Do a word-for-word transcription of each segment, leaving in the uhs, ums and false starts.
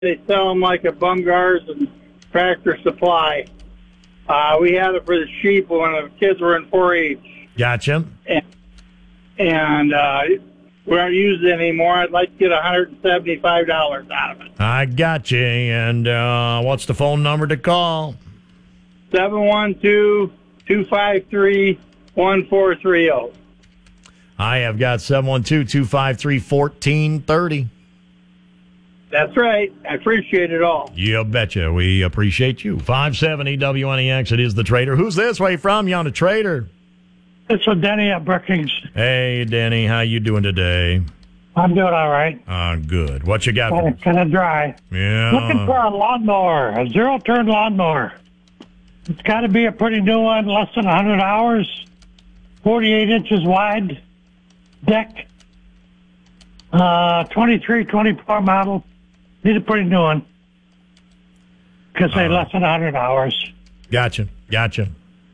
They sell them like at Bungars and Tractor Supply. Uh, we had it for the sheep when the kids were in four H. Gotcha. And, and uh, we aren't using it anymore. I'd like to get one hundred seventy-five dollars out of it. I got you. And uh, what's the phone number to call? seven one two, two five three, one four three zero. I have got seven one two, two five three, one four three zero. That's right. I appreciate it all. You betcha. We appreciate you. five seventy W N E X. It is the Trader. Who's this? Where you from? You on the Trader? It's a Denny at Brookings. Hey, Denny. How you doing today? I'm doing all right. Uh, good. What you got? Kind of, kind of dry. Yeah. Looking for a lawnmower, a zero-turn lawnmower. It's got to be a pretty new one, less than one hundred hours, forty-eight inches wide, deck, uh, twenty-three, twenty-four model. Need a pretty new one. Because they Uh, less than one hundred hours. Gotcha. Gotcha.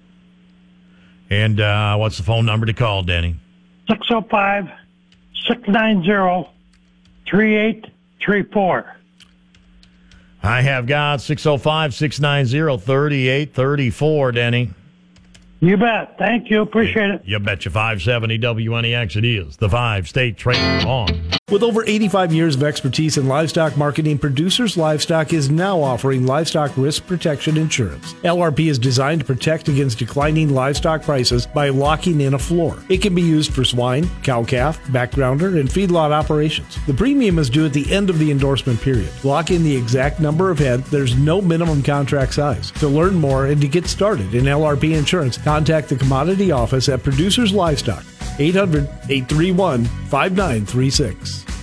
And uh, what's the phone number to call, Denny? six oh five, six nine zero, three eight three four. I have got six oh five, six nine zero, three eight three four, Denny. You bet. Thank you. Appreciate it. You betcha. five seventy W N E X. It is the five-state Trader on. With over eighty-five years of expertise in livestock marketing, Producers Livestock is now offering livestock risk protection insurance. L R P is designed to protect against declining livestock prices by locking in a floor. It can be used for swine, cow-calf, backgrounder, and feedlot operations. The premium is due at the end of the endorsement period. Lock in the exact number of head. There's no minimum contract size. To learn more and to get started in L R P insurance, contact the commodity office at Producers Livestock, eight hundred, eight three one, five nine three six.